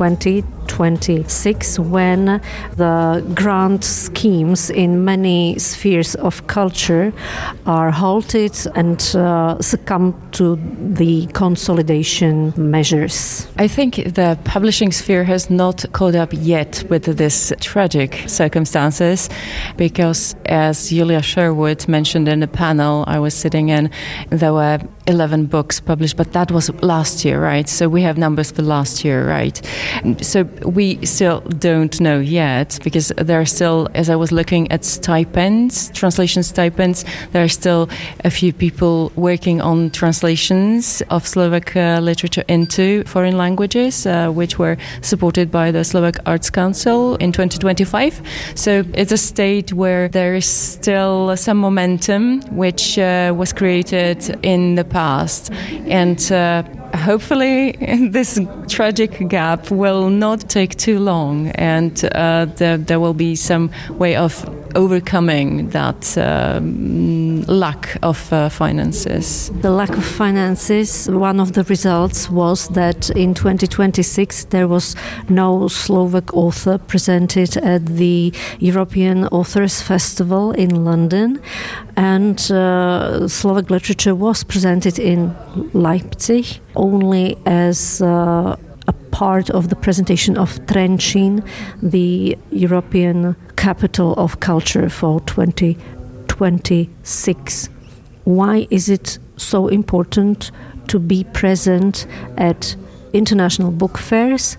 2026, when the grant schemes in many spheres of culture are halted and succumb to the consolidation measures? I think the publishing sphere has not caught up yet with this tragic circumstances, because as Julia Sherwood mentioned in the panel I was sitting in, there were 11 books published, but that was last year, right? So we have numbers for last year, right? So we still don't know yet, because there are still, as I was looking at stipends, translation stipends, there are still a few people working on translations of Slovak literature into foreign languages, which were supported by the Slovak Arts Council in 2025. So it's a state where there is still some momentum, which was created in the past, and hopefully this tragic gap will not take too long, and there will be some way of overcoming that lack of finances. The lack of finances, one of the results was that in 2026 there was no Slovak author presented at the European Authors Festival in London, and Slovak literature was presented in Leipzig only as a part of the presentation of Trenčín, the European capital of culture for 2026. Why is it so important to be present at international book fairs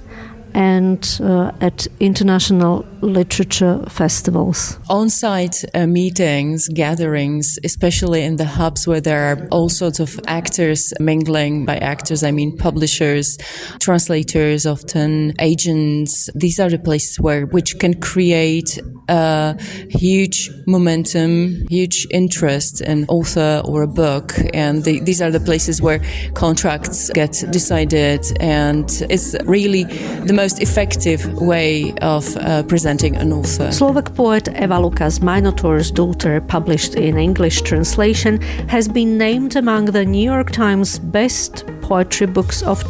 and at international literature festivals? On-site meetings, gatherings, especially in the hubs where there are all sorts of actors mingling. By actors, I mean publishers, translators, often agents. These are the places which can create a huge momentum, huge interest in author or a book. And these are the places where contracts get decided, and it's really the most effective way of presenting an author. Slovak poet Eva Luka's Minotaur's Daughter, published in English translation, has been named among the New York Times best poetry books of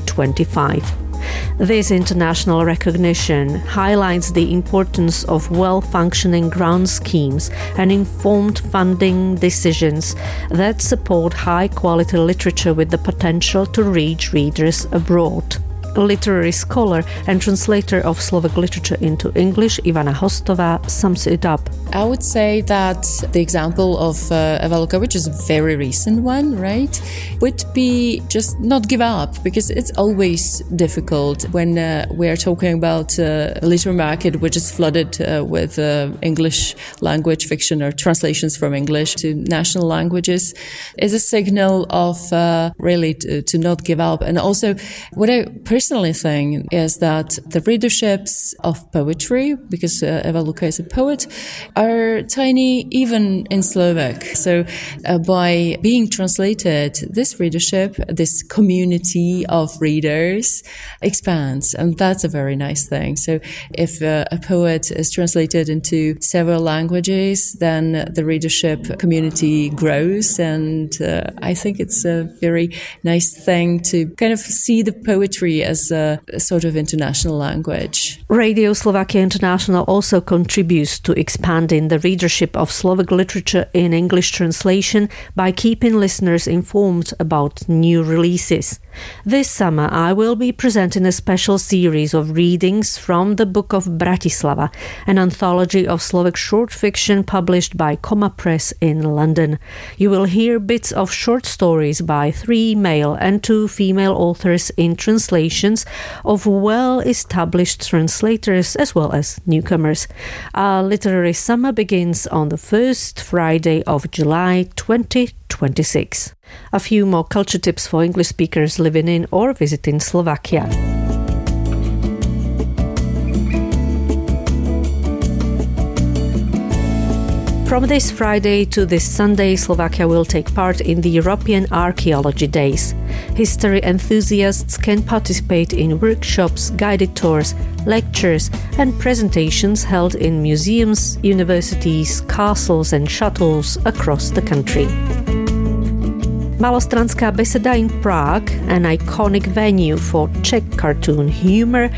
2025. This international recognition highlights the importance of well-functioning grant schemes and informed funding decisions that support high-quality literature with the potential to reach readers abroad. Literary scholar and translator of Slovak literature into English, Ivana Hostová, sums it up. I would say that the example of Eva Luka, which is a very recent one, right, would be just not give up, because it's always difficult when we are talking about a literary market which is flooded with English language fiction or translations from English to national languages. It's a signal of really to not give up. And also, what I personally think is that the readerships of poetry, because Eva Luka is a poet, are tiny even in Slovak. So by being translated, this readership, this community of readers expands, and that's a very nice thing. So if a poet is translated into several languages, then the readership community grows, and I think it's a very nice thing to kind of see the poetry as a sort of international language. Radio Slovakia International also contributes to expanding the readership of Slovak literature in English translation by keeping listeners informed about new releases. This summer I will be presenting a special series of readings from the Book of Bratislava, an anthology of Slovak short fiction published by Coma Press in London. You will hear bits of short stories by 3 male and 2 female authors in translations of well-established translators as well as newcomers. Our literary summer begins on the first Friday of July 2026. A few more culture tips for English speakers living in or visiting Slovakia. From this Friday to this Sunday, Slovakia will take part in the European Archaeology Days. History enthusiasts can participate in workshops, guided tours, lectures and presentations held in museums, universities, castles and shuttles across the country. Malostranská beseda in Prague, an iconic venue for Czech cartoon humor,